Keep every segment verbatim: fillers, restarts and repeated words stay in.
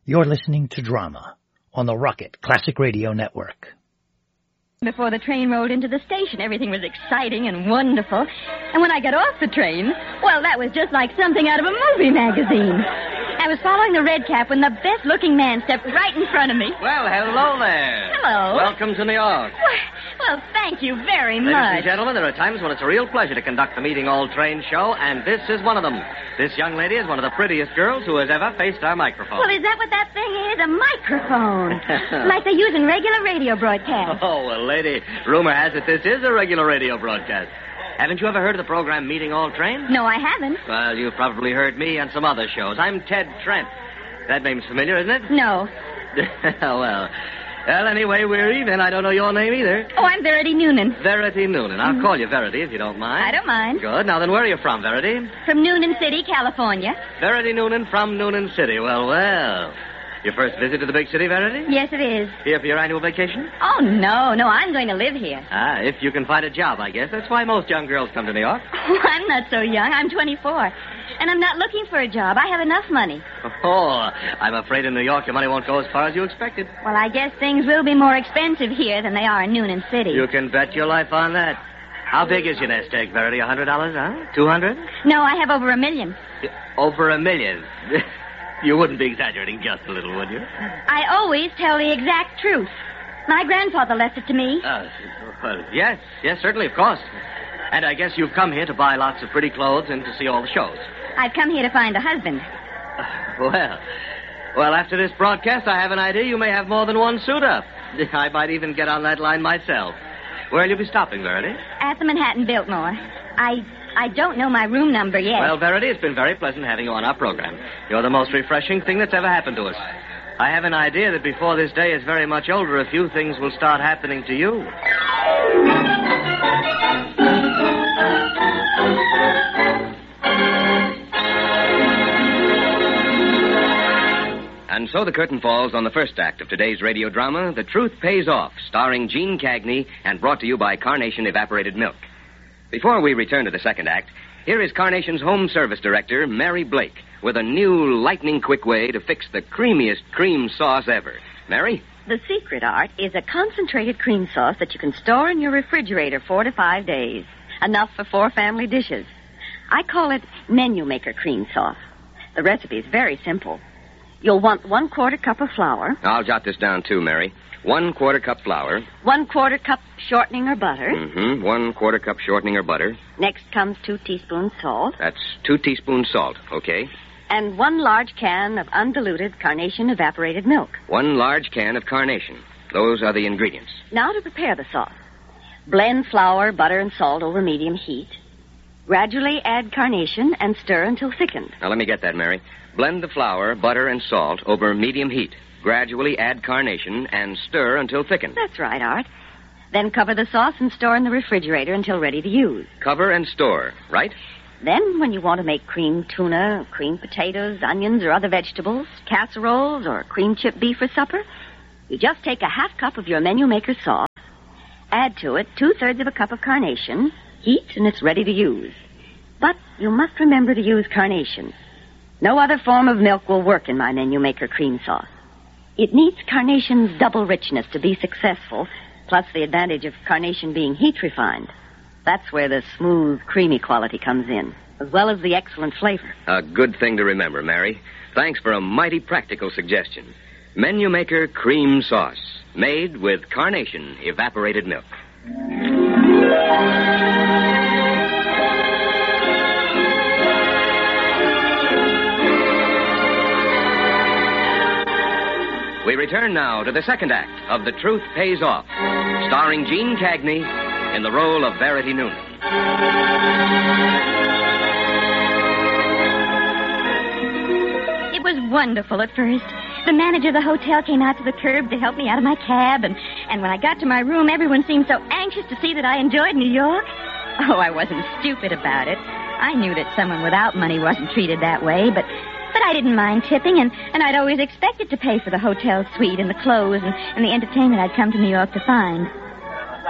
You're listening to Drama on the Rocket Classic Radio Network. Before the train rolled into the station, everything was exciting and wonderful. And when I got off the train, well, that was just like something out of a movie magazine. I was following the red cap when the best-looking man stepped right in front of me. Well, hello there. Hello. Welcome to New York. Well, well thank you very Ladies much. and gentlemen, there are times when it's a real pleasure to conduct the Meeting All Train show, and this is one of them. This young lady is one of the prettiest girls who has ever faced our microphone. Well, is that what that thing is? A microphone. Like they use in regular radio broadcasts. Oh, well, lady, rumor has it this is a regular radio broadcast. Haven't you ever heard of the program Meeting All Train? No, I haven't. Well, you've probably heard me on some other shows. I'm Ted Trent. That name's familiar, isn't it? No. well, well, anyway, we're even. I don't know your name either. Oh, I'm Verity Noonan. Verity Noonan. I'll mm-hmm. call you Verity if you don't mind. I don't mind. Good. Now, then, where are you from, Verity? From Noonan City, California. Verity Noonan from Noonan City. Well, well. Your first visit to the big city, Verity? Yes, it is. Here for your annual vacation? Oh, no, no, I'm going to live here. Ah, if you can find a job, I guess. That's why most young girls come to New York. Oh, I'm not so young. I'm twenty-four. And I'm not looking for a job. I have enough money. Oh, I'm afraid in New York your money won't go as far as you expected. Well, I guess things will be more expensive here than they are in Noonan City. You can bet your life on that. How big is your nest egg, Verity? A hundred dollars, huh? Two hundred? No, I have over a million. Over a million? You wouldn't be exaggerating just a little, would you? I always tell the exact truth. My grandfather left it to me. Uh, well, yes, yes, certainly, of course. And I guess you've come here to buy lots of pretty clothes and to see all the shows. I've come here to find a husband. Uh, well, well, after this broadcast, I have an idea you may have more than one suit up. I might even get on that line myself. Where'll you be stopping, Verity? At the Manhattan Biltmore. I... I don't know my room number yet. Well, Verity, it's been very pleasant having you on our program. You're the most refreshing thing that's ever happened to us. I have an idea that before this day is very much older, a few things will start happening to you. And so the curtain falls on the first act of today's radio drama, The Truth Pays Off, starring Gene Cagney and brought to you by Carnation Evaporated Milk. Before we return to the second act, here is Carnation's Home Service Director, Mary Blake, with a new lightning-quick way to fix the creamiest cream sauce ever. Mary? The secret, Art, is a concentrated cream sauce that you can store in your refrigerator four to five days. Enough for four family dishes. I call it Menu Maker cream sauce. The recipe is very simple. You'll want one quarter cup of flour. I'll jot this down, too, Mary. One quarter cup flour. One quarter cup shortening or butter. Mm-hmm. One quarter cup shortening or butter. Next comes two teaspoons salt. That's two teaspoons salt, okay. And one large can of undiluted Carnation evaporated milk. One large can of Carnation. Those are the ingredients. Now to prepare the sauce. Blend flour, butter, and salt over medium heat. Gradually add Carnation and stir until thickened. Now let me get that, Mary. Blend the flour, butter, and salt over medium heat. Gradually add Carnation and stir until thickened. That's right, Art. Then cover the sauce and store in the refrigerator until ready to use. Cover and store, right? Then, when you want to make creamed tuna, creamed potatoes, onions, or other vegetables, casseroles, or cream chip beef for supper, you just take a half cup of your Menu Maker sauce, add to it two-thirds of a cup of Carnation, heat, and it's ready to use. But you must remember to use Carnation. No other form of milk will work in my Menu Maker cream sauce. It needs Carnation's double richness to be successful, plus the advantage of Carnation being heat refined. That's where the smooth, creamy quality comes in, as well as the excellent flavor. A good thing to remember, Mary. Thanks for a mighty practical suggestion. Menu Maker cream sauce, made with Carnation evaporated milk. We return now to the second act of The Truth Pays Off, starring Gene Cagney in the role of Verity Noonan. It was wonderful at first. The manager of the hotel came out to the curb to help me out of my cab, and, and when I got to my room, everyone seemed so anxious to see that I enjoyed New York. Oh, I wasn't stupid about it. I knew that someone without money wasn't treated that way, but... But I didn't mind tipping, and, and I'd always expected to pay for the hotel suite and the clothes and, and the entertainment I'd come to New York to find.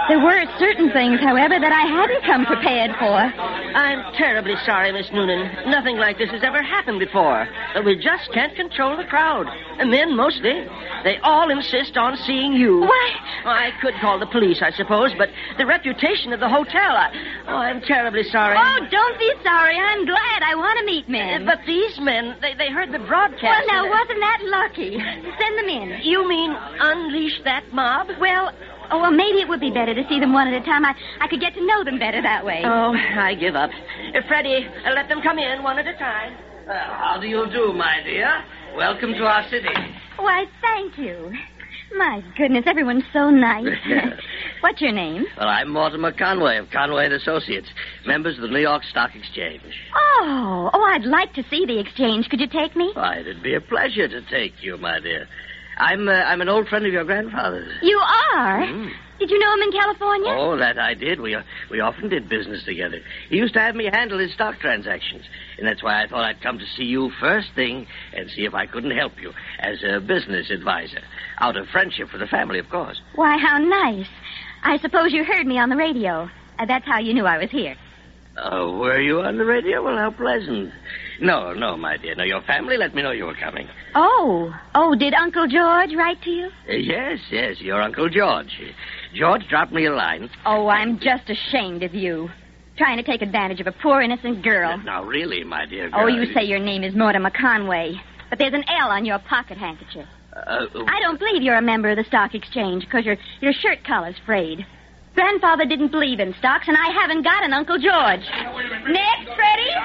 There were certain things, however, that I hadn't come prepared for. I'm terribly sorry, Miss Noonan. Nothing like this has ever happened before. But we just can't control the crowd. And men, mostly. They all insist on seeing you. Why? I could call the police, I suppose, but the reputation of the hotel... I... Oh, I'm terribly sorry. Oh, don't be sorry. I'm glad. I want to meet men. Uh, but these men, they, they heard the broadcast. Well, now, and, uh, wasn't that lucky? Send them in. You mean unleash that mob? Well... Oh, well, maybe it would be better to see them one at a time. I, I could get to know them better that way. Oh, I give up. Uh, Freddie, uh, let them come in one at a time. Well, how do you do, my dear? Welcome to our city. Why, thank you. My goodness, everyone's so nice. What's your name? Well, I'm Mortimer Conway of Conway and Associates, members of the New York Stock Exchange. Oh, oh, I'd like to see the exchange. Could you take me? Why, it'd be a pleasure to take you, my dear. I'm uh, I'm an old friend of your grandfather's. You are? Mm. Did you know him in California? Oh, that I did. We uh, we often did business together. He used to have me handle his stock transactions. And that's why I thought I'd come to see you first thing and see if I couldn't help you as a business advisor. Out of friendship for the family, of course. Why, how nice. I suppose you heard me on the radio. Uh, that's how you knew I was here. Oh, were you on the radio? Well, how pleasant. No, no, my dear. No, your family let me know you were coming. Oh. Oh, did Uncle George write to you? Uh, yes, yes, your Uncle George. George dropped me a line. Oh, I'm just ashamed of you. Trying to take advantage of a poor, innocent girl. Now, really, my dear girl. Oh, you say your name is Mortimer Conway. But there's an L on your pocket handkerchief. Uh, uh, I don't believe you're a member of the stock exchange because your, your shirt collar's frayed. Grandfather didn't believe in stocks, and I haven't got an Uncle George. Next, Freddie.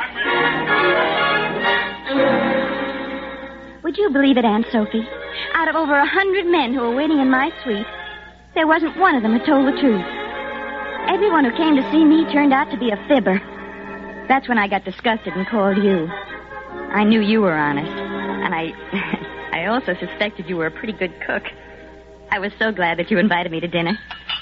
Would you believe it, Aunt Sophie? Out of over a hundred men who were waiting in my suite, there wasn't one of them who told the truth. Everyone who came to see me turned out to be a fibber. That's when I got disgusted and called you. I knew you were honest, and I... I also suspected you were a pretty good cook. I was so glad that you invited me to dinner.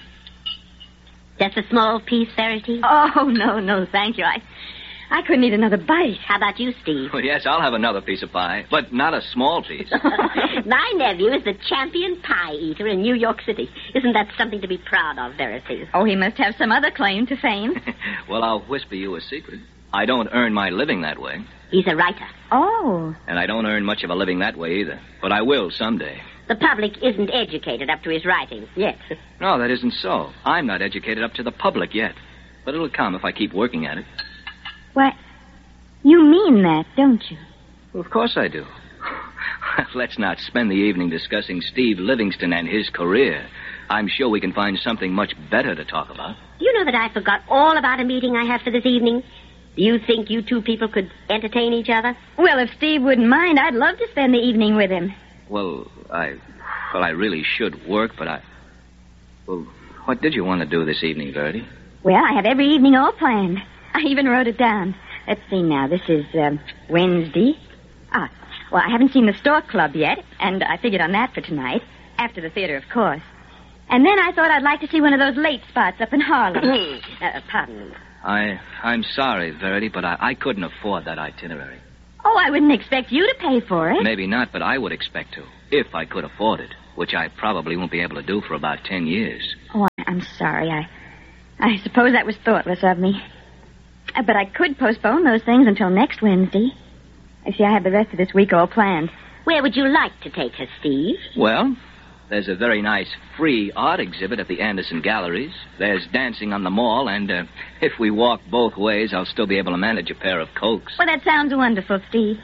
Just a small piece, Verity? Oh, no, no, thank you. I I couldn't eat another bite. How about you, Steve? Well, yes, I'll have another piece of pie, but not a small piece. My nephew is the champion pie eater in New York City. Isn't that something to be proud of, Verity? Oh, he must have some other claim to fame. Well, I'll whisper you a secret. I don't earn my living that way. He's a writer. Oh. And I don't earn much of a living that way either. But I will someday. The public isn't educated up to his writing yet. No, that isn't so. I'm not educated up to the public yet. But it'll come if I keep working at it. What? You mean that, don't you? Well, of course I do. Let's not spend the evening discussing Steve Livingston and his career. I'm sure we can find something much better to talk about. Do you know that I forgot all about a meeting I have for this evening? Do you think you two people could entertain each other? Well, if Steve wouldn't mind, I'd love to spend the evening with him. Well, I... Well, I really should work, but I... Well, what did you want to do this evening, Verity? Well, I have every evening all planned. I even wrote it down. Let's see now. This is um, Wednesday. Ah, well, I haven't seen the Stork Club yet, and I figured on that for tonight. After the theater, of course. And then I thought I'd like to see one of those late spots up in Harlem. uh, pardon me. I, I'm sorry, Verity, but I, I couldn't afford that itinerary. Oh, I wouldn't expect you to pay for it. Maybe not, but I would expect to, if I could afford it, which I probably won't be able to do for about ten years. Oh, I'm sorry. I, I suppose that was thoughtless of me. Uh, But I could postpone those things until next Wednesday. You see, I have the rest of this week all planned. Where would you like to take her, Steve? Well, there's a very nice free art exhibit at the Anderson Galleries. There's dancing on the mall, and uh, if we walk both ways, I'll still be able to manage a pair of Cokes. Well, that sounds wonderful, Steve.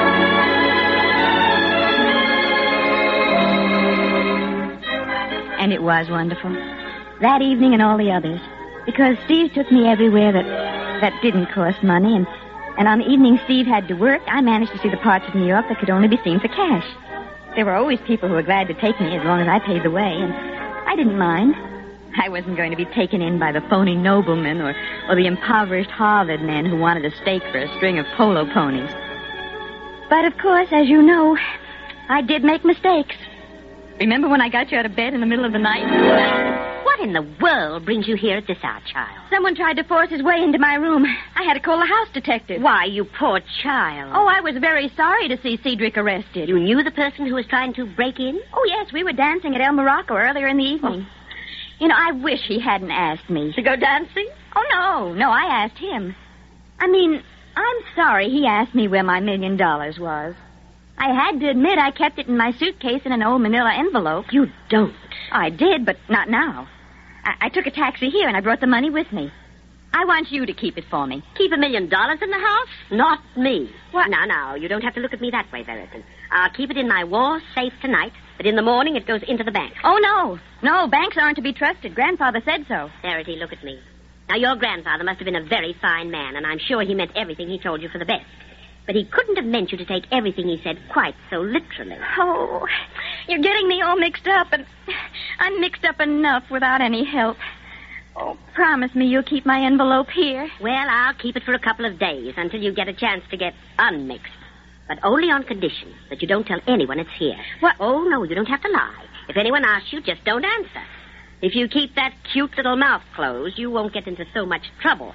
And it was wonderful. That evening and all the others. Because Steve took me everywhere that that didn't cost money, and, and on the evening Steve had to work, I managed to see the parts of New York that could only be seen for cash. There were always people who were glad to take me as long as I paid the way, and I didn't mind. I wasn't going to be taken in by the phony noblemen or, or the impoverished Harvard men who wanted a stake for a string of polo ponies. But, of course, as you know, I did make mistakes. Remember when I got you out of bed in the middle of the night? What in the world brings you here at this hour, child? Someone tried to force his way into my room. I had to call the house detective. Why, you poor child. Oh, I was very sorry to see Cedric arrested. You knew the person who was trying to break in? Oh, yes, we were dancing at El Morocco earlier in the evening. Oh. You know, I wish he hadn't asked me. To go dancing? Oh, no. No, I asked him. I mean, I'm sorry he asked me where my million dollars was. I had to admit I kept it in my suitcase in an old manila envelope. You don't. I did, but not now. I, I took a taxi here, and I brought the money with me. I want you to keep it for me. Keep a million dollars in the house? Not me. What? Now, now, you don't have to look at me that way, Verity. I'll keep it in my war safe tonight, but in the morning it goes into the bank. Oh, no. No, banks aren't to be trusted. Grandfather said so. Verity, look at me. Now, your grandfather must have been a very fine man, and I'm sure he meant everything he told you for the best. But he couldn't have meant you to take everything he said quite so literally. Oh, you're getting me all mixed up, and I'm mixed up enough without any help. Oh, promise me you'll keep my envelope here. Well, I'll keep it for a couple of days until you get a chance to get unmixed. But only on condition that you don't tell anyone it's here. What? Oh, no, you don't have to lie. If anyone asks you, just don't answer. If you keep that cute little mouth closed, you won't get into so much trouble.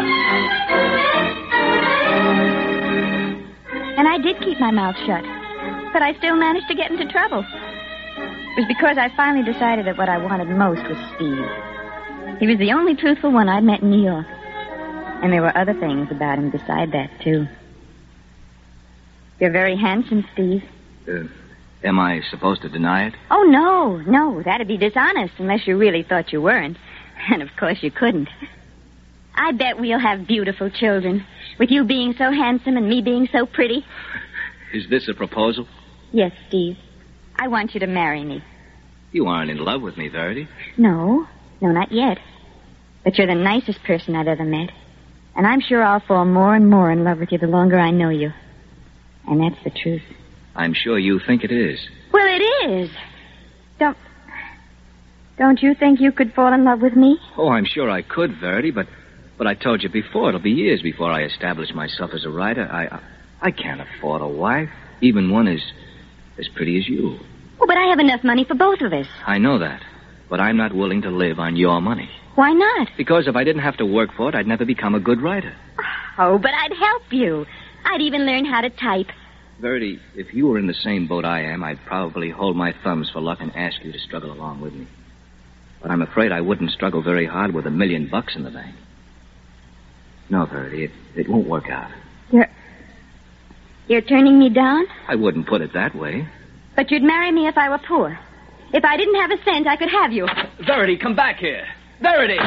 And I did keep my mouth shut. But I still managed to get into trouble. It was because I finally decided that what I wanted most was Steve. He was the only truthful one I'd met in New York. And there were other things about him beside that, too. You're very handsome, Steve. Uh, am I supposed to deny it? Oh, no, no. That'd be dishonest unless you really thought you weren't. And, of course, you couldn't. I bet we'll have beautiful children, with you being so handsome and me being so pretty. Is this a proposal? Yes, Steve. I want you to marry me. You aren't in love with me, Verity. No. No, not yet. But you're the nicest person I've ever met. And I'm sure I'll fall more and more in love with you the longer I know you. And that's the truth. I'm sure you think it is. Well, it is. Don't... Don't you think you could fall in love with me? Oh, I'm sure I could, Verity, but... But I told you before, it'll be years before I establish myself as a writer. I... I, I can't afford a wife, even one as... as pretty as you. Oh, but I have enough money for both of us. I know that. But I'm not willing to live on your money. Why not? Because if I didn't have to work for it, I'd never become a good writer. Oh, but I'd help you. I'd even learn how to type. Verity, if you were in the same boat I am, I'd probably hold my thumbs for luck and ask you to struggle along with me. But I'm afraid I wouldn't struggle very hard with a million bucks in the bank. No, Verity, it, it won't work out. You're... You're turning me down? I wouldn't put it that way. But you'd marry me if I were poor. If I didn't have a cent, I could have you. Verity, come back here. Verity!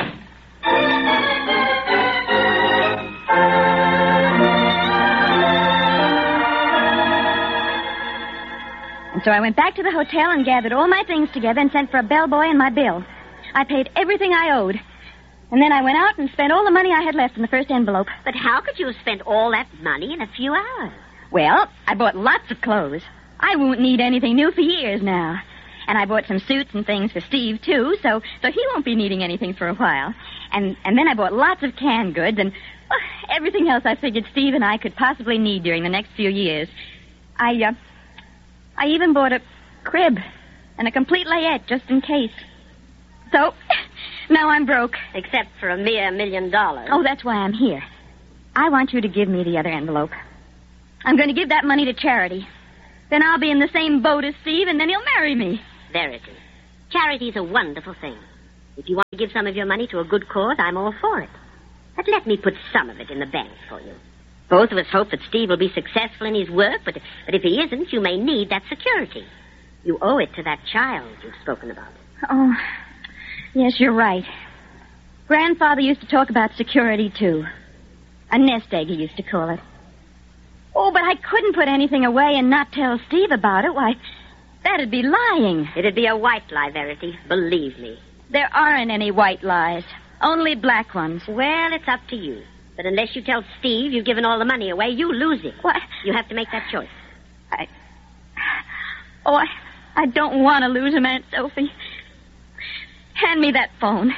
And so I went back to the hotel and gathered all my things together and sent for a bellboy and my bill. I paid everything I owed. And then I went out and spent all the money I had left in the first envelope. But how could you have spent all that money in a few hours? Well, I bought lots of clothes. I won't need anything new for years now. And I bought some suits and things for Steve, too, so so he won't be needing anything for a while. And and then I bought lots of canned goods and well, everything else I figured Steve and I could possibly need during the next few years. I, uh, I even bought a crib and a complete layette just in case. So, now I'm broke. Except for a mere million dollars. Oh, that's why I'm here. I want you to give me the other envelope. I'm going to give that money to charity. Then I'll be in the same boat as Steve, and then he'll marry me. Verity, charity's a wonderful thing. If you want to give some of your money to a good cause, I'm all for it. But let me put some of it in the bank for you. Both of us hope that Steve will be successful in his work, but, but if he isn't, you may need that security. You owe it to that child you've spoken about. Oh, yes, you're right. Grandfather used to talk about security, too. A nest egg, he used to call it. Oh, but I couldn't put anything away and not tell Steve about it. Why, that'd be lying. It'd be a white lie, Verity. Believe me. There aren't any white lies. Only black ones. Well, it's up to you. But unless you tell Steve you've given all the money away, you lose it. What? You have to make that choice. I... Oh, I, I don't want to lose him, Aunt Sophie. Hand me that phone.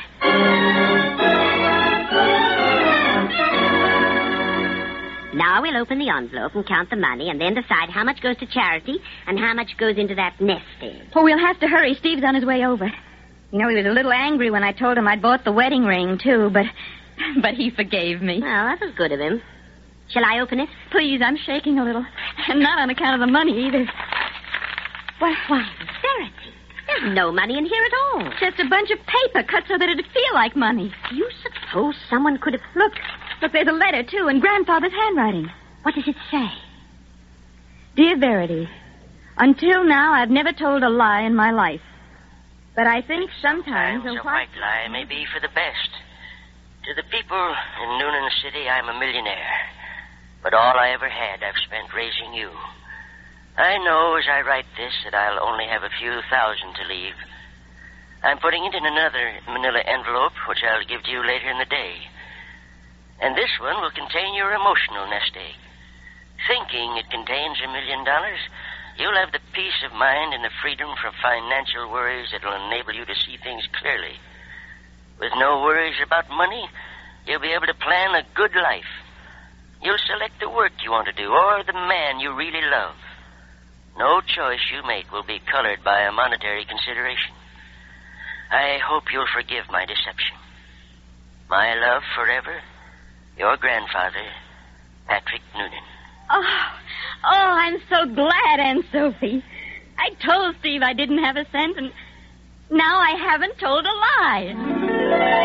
Now we'll open the envelope and count the money and then decide how much goes to charity and how much goes into that nest egg. Oh, we'll have to hurry. Steve's on his way over. You know, he was a little angry when I told him I'd bought the wedding ring, too, but but he forgave me. Well, that was good of him. Shall I open it? Please, I'm shaking a little. And not on account of the money, either. Why, why, Verity, There's no money in here at all. Just a bunch of paper cut so that it'd feel like money. Do you suppose someone could have... Look, look, there's a letter, too, in Grandfather's handwriting. What does it say? Dear Verity, until now I've never told a lie in my life. But I think sometimes... Sometimes a white lie may be for the best. To the people in Noonan City, I'm a millionaire. But all I ever had, I've spent raising you. I know as I write this that I'll only have a few thousand to leave. I'm putting it in another manila envelope, which I'll give to you later in the day. And this one will contain your emotional nest egg. Thinking it contains a million dollars, you'll have the peace of mind and the freedom from financial worries that'll enable you to see things clearly. With no worries about money, you'll be able to plan a good life. You'll select the work you want to do or the man you really love. No choice you make will be colored by a monetary consideration. I hope you'll forgive my deception. My love forever, your grandfather, Patrick Noonan. Oh, oh, I'm so glad, Aunt Sophie. I told Steve I didn't have a cent, and now I haven't told a lie.